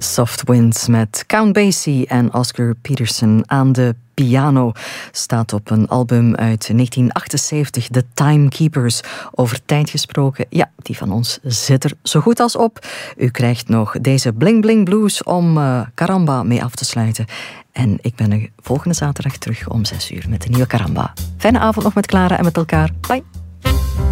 Soft Winds met Count Basie en Oscar Peterson aan de piano. Staat op een album uit 1978, The Timekeepers. Over tijd gesproken, ja, die van ons zit er zo goed als op. U krijgt nog deze Bling Bling Blues om Caramba mee af te sluiten. En ik ben er volgende zaterdag terug om 6 uur met een nieuwe Caramba. Fijne avond nog met Clara en met elkaar. Bye.